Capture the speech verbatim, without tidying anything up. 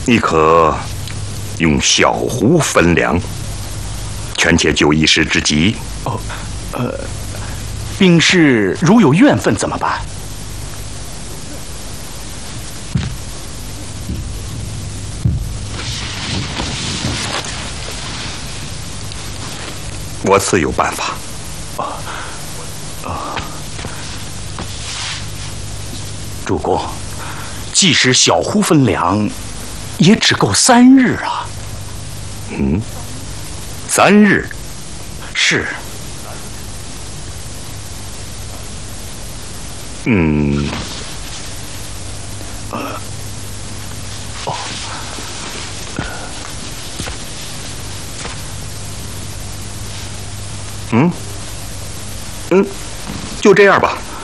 你可用小壶分粮，权且救一时之急。 哦，呃，兵士如有怨愤怎么办？ 我自有办法。 啊啊！主公，即使小壶分粮，也只够三日啊。 嗯，三日。 是。 嗯。 呃。哦。 嗯。嗯，就这样吧。